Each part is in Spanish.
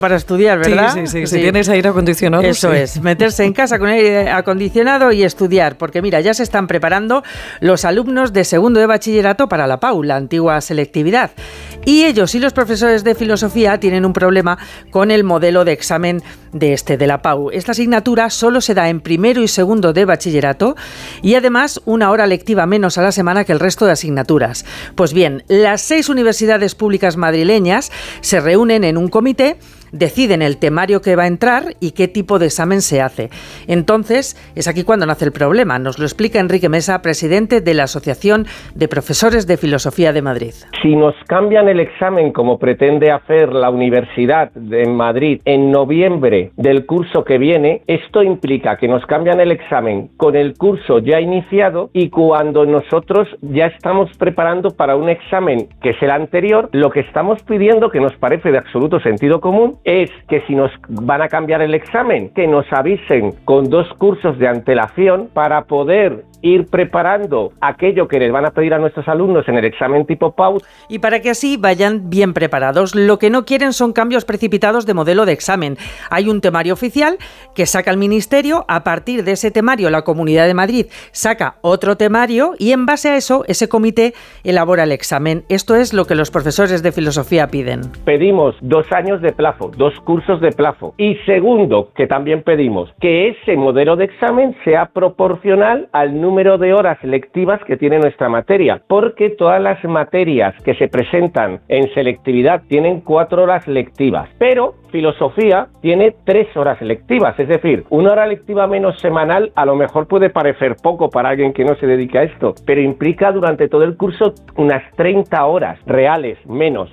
para estudiar, ¿verdad? Sí. Si tienes aire acondicionado. Eso es, meterse en casa con aire acondicionado y estudiar, porque mira, ya se están preparando los alumnos de segundo de bachillerato para la PAU, la antigua selectividad. Y ellos y los profesores de filosofía tienen un problema con el modelo de examen de la PAU. Esta asignatura solo se da en primero y segundo de bachillerato y además una hora lectiva menos a la semana que el resto de asignaturas. Pues bien, las 6 universidades públicas madrileñas se reúnen en un comité, deciden el temario que va a entrar y qué tipo de examen se hace. Entonces, es aquí cuando nace el problema. Nos lo explica Enrique Mesa, presidente de la Asociación de Profesores de Filosofía de Madrid. Si nos cambian el examen como pretende hacer la Universidad de Madrid en noviembre del curso que viene, esto implica que nos cambian el examen con el curso ya iniciado y cuando nosotros ya estamos preparando para un examen que es el anterior, lo que estamos pidiendo, que nos parece de absoluto sentido común, es que si nos van a cambiar el examen, que nos avisen con 2 cursos de antelación para poder ir preparando aquello que les van a pedir a nuestros alumnos en el examen tipo PAU. Y para que así vayan bien preparados. Lo que no quieren son cambios precipitados de modelo de examen. Hay un temario oficial que saca el Ministerio, a partir de ese temario la Comunidad de Madrid saca otro temario y en base a eso ese comité elabora el examen. Esto es lo que los profesores de filosofía piden. Pedimos 2 años de plazo, 2 cursos de plazo. Y segundo, que también pedimos que ese modelo de examen sea proporcional al número de horas lectivas que tiene nuestra materia, porque todas las materias que se presentan en selectividad tienen 4 horas lectivas, pero filosofía tiene 3 horas lectivas, es decir, 1 hora lectiva menos semanal a lo mejor puede parecer poco para alguien que no se dedica a esto, pero implica durante todo el curso unas 30 horas reales menos.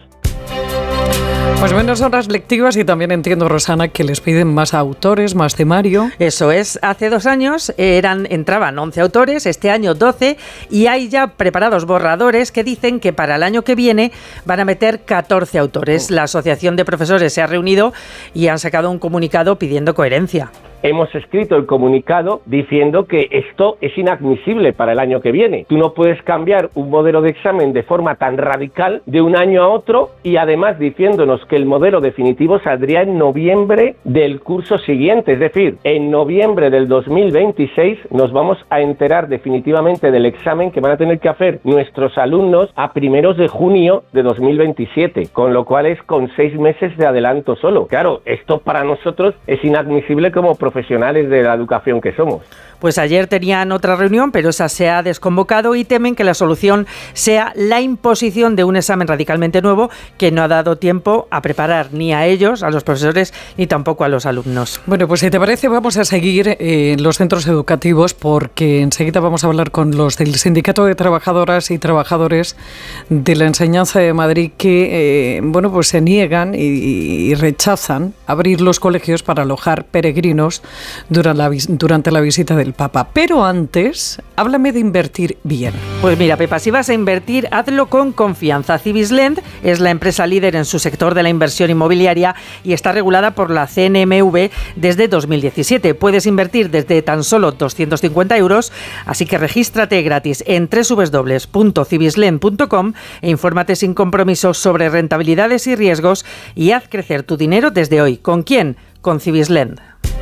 Pues menos horas lectivas y también entiendo, Rosana, que les piden más autores, más temario. Eso es, hace 2 años entraban 11 autores, este año 12 y hay ya preparados borradores que dicen que para el año que viene van a meter 14 autores. La Asociación de Profesores se ha reunido y han sacado un comunicado pidiendo coherencia. Hemos escrito el comunicado diciendo que esto es inadmisible para el año que viene. Tú no puedes cambiar un modelo de examen de forma tan radical de un año a otro y además diciéndonos que el modelo definitivo saldría en noviembre del curso siguiente. Es decir, en noviembre del 2026 nos vamos a enterar definitivamente del examen que van a tener que hacer nuestros alumnos a primeros de junio de 2027, con lo cual es con 6 meses de adelanto solo. Claro, esto para nosotros es inadmisible como profesionales de la educación que somos. Pues ayer tenían otra reunión, pero esa se ha desconvocado y temen que la solución sea la imposición de un examen radicalmente nuevo que no ha dado tiempo a preparar ni a ellos, a los profesores, ni tampoco a los alumnos. Bueno, pues si te parece vamos a seguir en los centros educativos porque enseguida vamos a hablar con los del Sindicato de Trabajadoras y Trabajadores de la Enseñanza de Madrid que, pues se niegan y rechazan abrir los colegios para alojar peregrinos durante la visita del Papa. Pero antes, háblame de invertir bien. Pues mira, Pepa, si vas a invertir, hazlo con confianza. Civislend es la empresa líder en su sector de la inversión inmobiliaria y está regulada por la CNMV desde 2017. Puedes invertir desde tan solo 250 euros, así que regístrate gratis en www.civislend.com e infórmate sin compromiso sobre rentabilidades y riesgos y haz crecer tu dinero desde hoy. ¿Con quién? Con Civislend.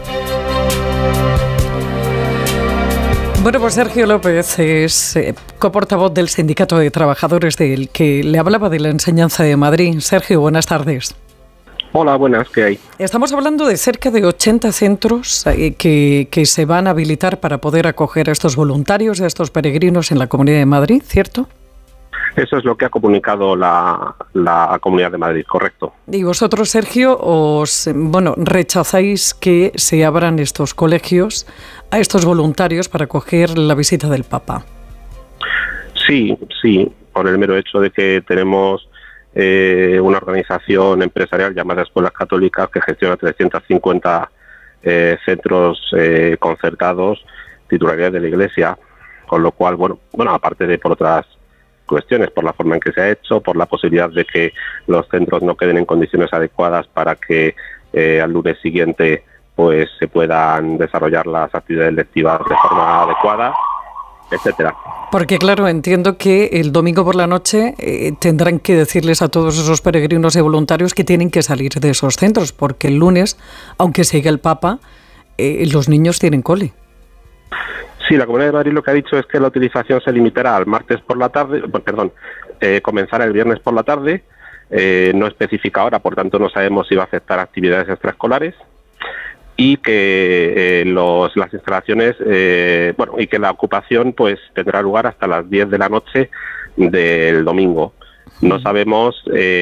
Bueno, pues Sergio López es coportavoz del Sindicato de Trabajadores del que le hablaba de la Enseñanza de Madrid. Sergio, buenas tardes. Hola, buenas, ¿qué hay? Estamos hablando de cerca de 80 centros que se van a habilitar para poder acoger a estos voluntarios, a estos peregrinos en la Comunidad de Madrid, ¿cierto? Eso es lo que ha comunicado la Comunidad de Madrid, correcto. Y vosotros, Sergio, rechazáis que se abran estos colegios a estos voluntarios para acoger la visita del Papa. Sí, por el mero hecho de que tenemos una organización empresarial llamada Escuelas Católicas que gestiona 350 centros concertados, titularidad de la Iglesia, con lo cual, aparte de por otras cuestiones, por la forma en que se ha hecho, por la posibilidad de que los centros no queden en condiciones adecuadas para que al lunes siguiente pues se puedan desarrollar las actividades lectivas de forma adecuada. etcétera. Porque claro, entiendo que el domingo por la noche tendrán que decirles a todos esos peregrinos y voluntarios que tienen que salir de esos centros, porque el lunes, aunque siga el Papa, los niños tienen cole. Sí, la Comunidad de Madrid lo que ha dicho es que la utilización se limitará al martes por la tarde, comenzará el viernes por la tarde, no especifica ahora, por tanto no sabemos si va a afectar actividades extraescolares, y que las instalaciones, y que la ocupación pues tendrá lugar hasta las 10 de la noche del domingo. No sabemos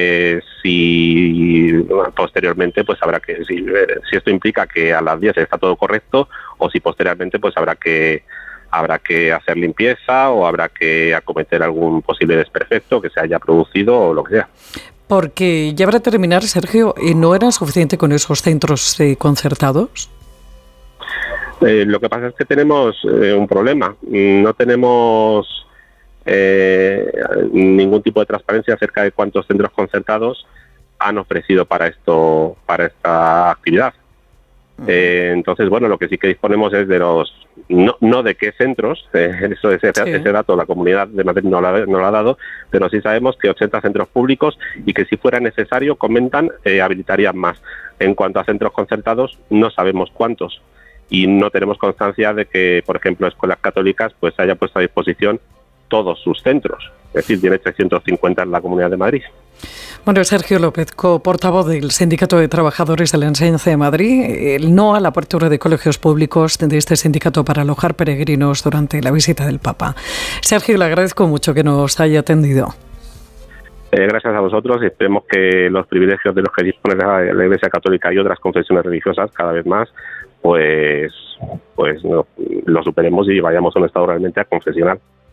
si posteriormente pues habrá que, si esto implica que a las 10 está todo correcto, o si posteriormente pues habrá que hacer limpieza, o habrá que acometer algún posible desperfecto que se haya producido o lo que sea. Porque ya para terminar, Sergio, ¿no era suficiente con esos centros concertados? Lo que pasa es que tenemos un problema. No tenemos ningún tipo de transparencia acerca de cuántos centros concertados han ofrecido para esta actividad. Entonces, bueno, lo que sí que disponemos es de no de qué centros, ese dato la Comunidad de Madrid no lo ha dado, pero sí sabemos que 80 centros públicos, y que si fuera necesario, comentan, habilitarían más. En cuanto a centros concertados, no sabemos cuántos, y no tenemos constancia de que, por ejemplo, escuelas católicas pues haya puesto a disposición todos sus centros. Es decir, tiene 350 en la Comunidad de Madrid. Bueno, Sergio López, portavoz del Sindicato de Trabajadores de la Enseñanza de Madrid, el no a la apertura de colegios públicos de este sindicato para alojar peregrinos durante la visita del Papa. Sergio, le agradezco mucho que nos haya atendido. Gracias a vosotros, y esperemos que los privilegios de los que dispone la Iglesia Católica y otras confesiones religiosas cada vez más, pues lo superemos y vayamos a un estado realmente aconfesional.